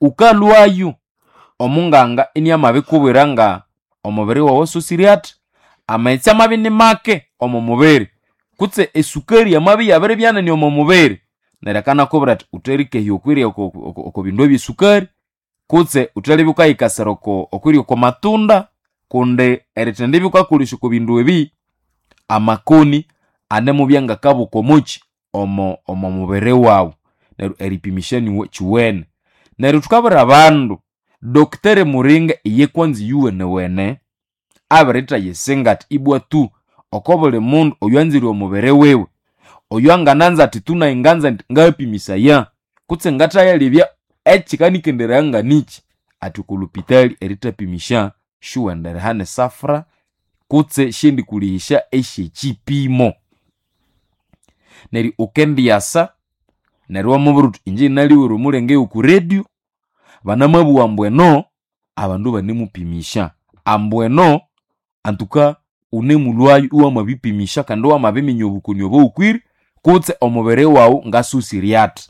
ukalwayo omunganga inyamabikubwira nga omubiri wawe susiriat amaitsi amabini make omu mubiri kutse esukari amabi yabere byanani omu mubiri nerekana kubira ati uterike yokwiri oko bindu byesukari kutse utali bukayikasira okwiri oko matunda kunde eritende bikakulisha ku bindu ebi amakoni ane mubyanga kabuko muchi omo mubiri wawe neru eripimishani chiwene neru tukabira abandu Dr. Muringa iye kwanzi yuwene wene abereta yesengati ibwa tu okobole mundu oyanziri omubere wewe oyangananza ati tuna inganza ngapimisa ya kutse ngataya libya echikanikendera nga nichi ati kulupitali erita pimisha shuwendere hane safra kutse shindi kulihisha eshe chipimo neri ukendi yasa neri wa muburutu inji naliwiro mulenge uku radio banamabu ambweno abandu banemupimisha ambweno antuka unemulwayo uwamabipimisha kandi wamabiminya obukoni obo ukwiri kutse omubere wawu ngasusiriat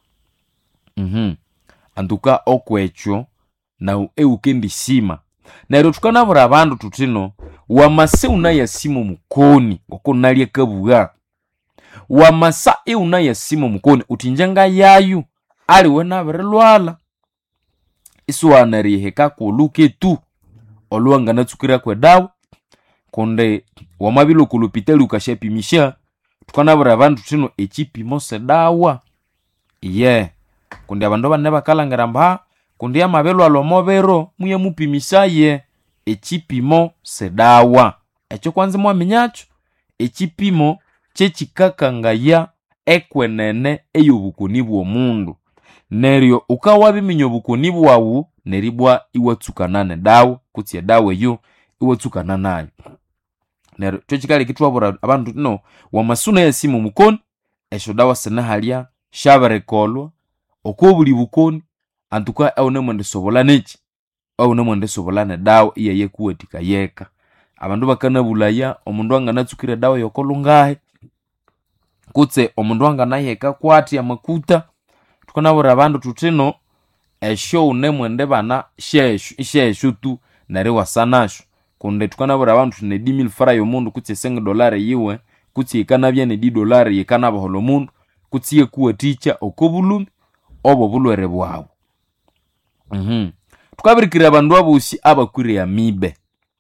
antuka okwekyo na eukendi sima neryo tukanabura abandu tutino wamase unaya simo mukoni okonalie kabuga wamasa unaya simo mukoni utinjanga yayu aliwe nabere lwala isuwanari heka kuluke tu oluwanga natsukira kwe dawa konde wamabilo kulupitali ukashapimisha tukanabura abantu tino echipimo sedawa kundi abandu bane bakalangira mba kundi amabelo alomobero muye mupimishaye echipimo sedawa echo kwanza mwaminyacho echipimo chechikakangaya ekwenene eyobukoni bw'omundu neryo ukawabiminya obukoni bwawu neribwa iwatsukana ne dawa kutse dawa eyo iwatsukana nayo neryo twechikali kitwabura abantu no wamasuna yasimu mukoni esho dawa sena halya shabarekolwa okobuli bukoni antuka aune mwende sobola nechi aune mwende sobola ne dawa iye kuwetika yeka abandu bakana bulaya omundu anganatsukira dawa yokolungahe kutse omundu anganayeka kwati amakuta tukanabura abandu tutino esho unemwende bana sheshu tu nari wasanasho kunde tukanabura abantu tune 10,000 fara yomundu kutse $5 yiwe kutse ikanabya ne $10 yikanaba holo mundu kutse yekuwa ticha okobulumi obo bulwere bwawo tukabirikira abandu abosi abakwire ya mibe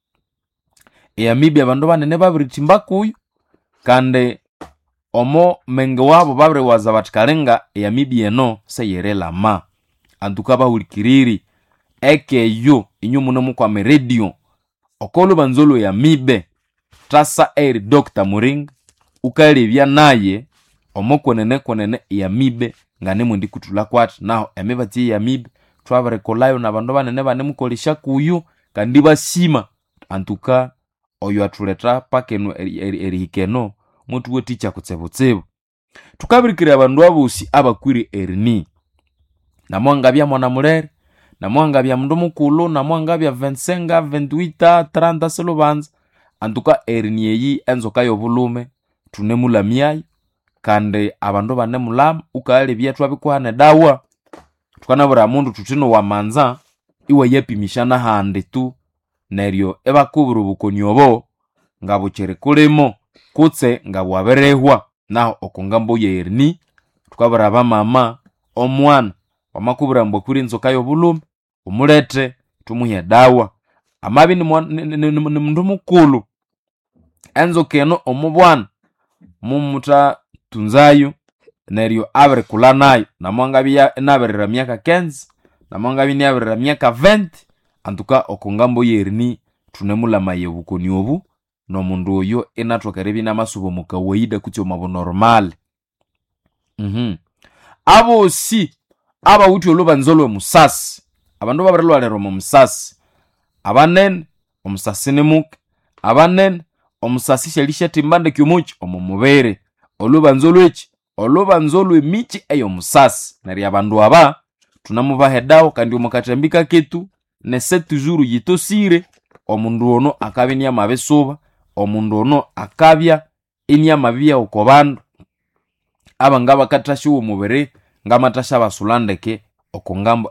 abandu banene babiritimba kuyo kandi omo menge wabo babire waza batikalenga mibi eno seyerela ma antuka bahulikiriri ekeyo inyumuno mukwame radio okolo banzolo ya mibe tasa Dr. Muringa ukalebya naye omo kwenene ya mibe ngane mundi kutula kwati naho emibati ya mibe twabare kolayo na bandu banene banemukolisha kuyo kandi basima antuka oyo atuleta pakeno erihikeno mutu weticha kutsebotsebo tukabirikira abandu abosi abakwiri erni namwanga bya mwana mulere namwanga bya mundu mukulu namwanga bya 25 28 30 selubanza antuka erni eyi enzoka yobulume tunemulamyayo kandi abandu banemulama ukale byetwa bikwane dawa tukanabura mundu tutino wamanza iwe yepimishana hande tu neryo ebakubura ubukoni obo ngabuchere kulemo kutse ngabwaberehwa naho okungambo yerni tukabura abamama omwana wamakubura mbokuri nzoka yobulume umulete tumuhe dawa amabi ni mundu mukulu enzoka eno omubwana mumuta tunzayo neryo abre kula nayo namwanga bya naberera myaka 15 namwanga bini aberera myaka 20 antuka okungambo yerni tunemulama yebukoni obu no mundu oyo enatwakarebi namasubo mukawaida kutyo mabo normal abo si aba uti oloba nzolwe musasi abandu babrelwa lero mu musasi abanene omusasi nemuke abanene omusasi shelisha timbande kyomuchi omumubere oloba nzolwe michi eyo musasi nari abandu aba tunamubahe dawo kandi omukatambika ketu ne 7 jours yitosire omundu ono akabya amabesoba omundu ono akabya inyamabya ukobandu abangaba katashiwo mubere ngamatasha basulandeke okongambo